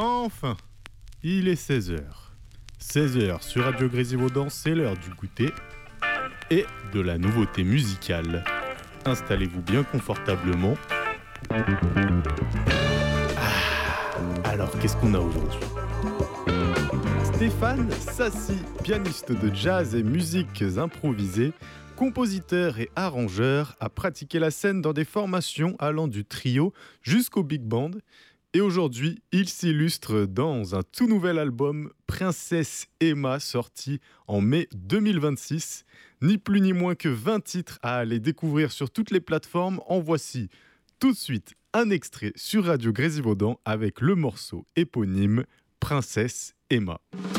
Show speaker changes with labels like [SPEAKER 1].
[SPEAKER 1] Enfin, il est 16h. 16h sur Radio Grésivaudan, c'est l'heure du goûter et de la nouveauté musicale. Installez-vous bien confortablement. Alors, qu'est-ce qu'on a aujourd'hui ? Stéphane Sassy, pianiste de jazz et musiques improvisées, compositeur et arrangeur, a pratiqué la scène dans des formations allant du trio jusqu'au big band. Et aujourd'hui, il s'illustre dans un tout nouvel album, Princesse Emma, sorti en mai 2026. Ni plus ni moins que 20 titres à aller découvrir sur toutes les plateformes. En voici tout de suite un extrait sur Radio Grésivaudan avec le morceau éponyme Princesse Emma.